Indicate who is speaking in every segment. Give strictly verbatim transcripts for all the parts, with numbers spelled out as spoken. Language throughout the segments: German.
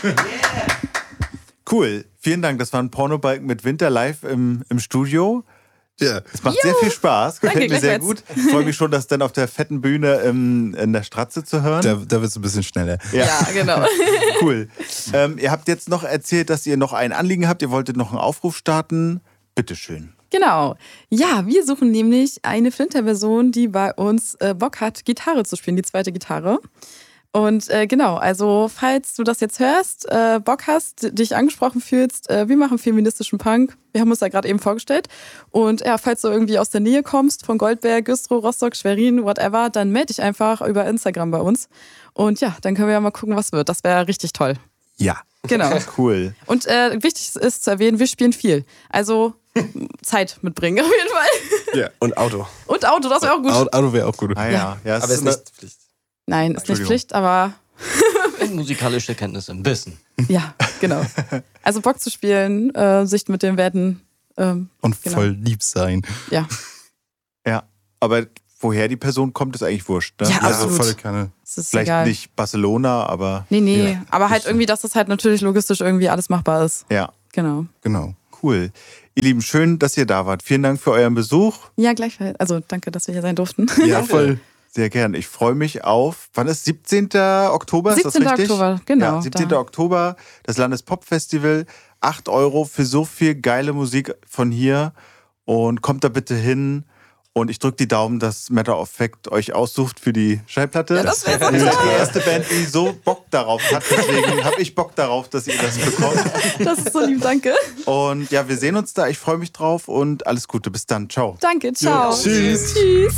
Speaker 1: Cool. Vielen Dank. Das war ein Pornobalken mit Winter live im, im Studio.
Speaker 2: Ja.
Speaker 1: Es macht
Speaker 3: Juhu.
Speaker 1: sehr viel Spaß. Gefällt
Speaker 3: Danke,
Speaker 1: mir sehr gut. Ich freue mich schon, das dann auf der fetten Bühne im, in der Stratze zu hören.
Speaker 2: Da, da wird es ein bisschen schneller.
Speaker 1: Ja,
Speaker 3: Ja, genau.
Speaker 1: Cool. Ähm, ihr habt jetzt noch erzählt, dass ihr noch ein Anliegen habt. Ihr wolltet noch einen Aufruf starten. Bitteschön.
Speaker 3: Genau. Ja, wir suchen nämlich eine Flinter-Version, die bei uns äh, Bock hat, Gitarre zu spielen, die zweite Gitarre. Und äh, genau, also falls du das jetzt hörst, äh, Bock hast, dich angesprochen fühlst, äh, wir machen feministischen Punk. Wir haben uns da gerade eben vorgestellt. Und ja, falls du irgendwie aus der Nähe kommst, von Goldberg, Güstrow, Rostock, Schwerin, whatever, dann melde dich einfach über Instagram bei uns. Und ja, dann können wir ja mal gucken, was wird. Das wäre richtig toll.
Speaker 1: Ja.
Speaker 3: Genau.
Speaker 1: Cool.
Speaker 3: Und äh, wichtig ist zu erwähnen, wir spielen viel. Also Zeit mitbringen auf jeden Fall.
Speaker 2: Ja. Und Auto.
Speaker 3: Und Auto, das wäre auch gut.
Speaker 2: Auto, Auto wäre auch gut.
Speaker 1: Ah, ja. Ja, es
Speaker 4: Aber es ist
Speaker 1: eine-
Speaker 4: nicht Pflicht.
Speaker 3: Nein, ist nicht
Speaker 1: Entschuldigung.
Speaker 3: Pflicht, aber
Speaker 5: Und musikalische Kenntnisse, ein bisschen.
Speaker 3: ja, genau. Also Bock zu spielen, äh, sich mit dem Werten, ähm,
Speaker 2: Und
Speaker 3: Genau.
Speaker 2: voll lieb sein.
Speaker 3: ja.
Speaker 1: Ja, aber woher die Person kommt, ist eigentlich wurscht. Ne?
Speaker 3: Ja,
Speaker 2: Also
Speaker 3: absolut.
Speaker 2: volle Kanne.
Speaker 3: Es ist
Speaker 1: Vielleicht
Speaker 3: egal.
Speaker 1: nicht Barcelona, aber
Speaker 3: Nee, nee,
Speaker 2: Ja,
Speaker 3: aber halt
Speaker 2: ist so.
Speaker 3: irgendwie, dass das halt natürlich logistisch irgendwie alles machbar ist.
Speaker 1: ja,
Speaker 3: Genau.
Speaker 2: Genau.
Speaker 1: cool. Ihr Lieben, schön, dass ihr da wart. Vielen Dank für euren Besuch.
Speaker 3: Ja, gleichfalls. Also danke, dass wir hier sein durften.
Speaker 1: Ja, voll. Sehr gern. Ich freue mich auf, wann ist siebzehnter Oktober? Ist das
Speaker 3: siebzehnter
Speaker 1: richtig?
Speaker 3: Oktober, genau,
Speaker 1: Ja, siebzehnter
Speaker 3: da.
Speaker 1: Oktober, das Landespop-Festival. acht Euro für so viel geile Musik von hier. Und kommt da bitte hin. Und ich drücke die Daumen, dass Matter of Fact euch aussucht für die Schallplatte.
Speaker 3: Ja, das wäre so
Speaker 1: Ihr seid
Speaker 3: toll.
Speaker 1: die erste Band, die so Bock darauf hat. Deswegen habe ich Bock darauf, dass ihr das bekommt.
Speaker 3: Das ist so lieb, danke.
Speaker 1: Und ja, wir sehen uns da. Ich freue mich drauf und alles Gute. Bis dann. Ciao.
Speaker 3: Danke, ciao.
Speaker 2: Tschüss.
Speaker 3: Tschüss.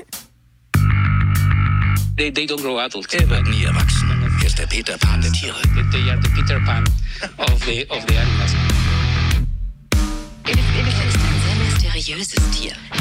Speaker 6: They, they don't grow adult. Er wird nie erwachsen. Er ist der Peter Pan der Tiere. They are the Peter Pan of the, of the animals.
Speaker 7: Elefant ist ein sehr mysteriöses Tier.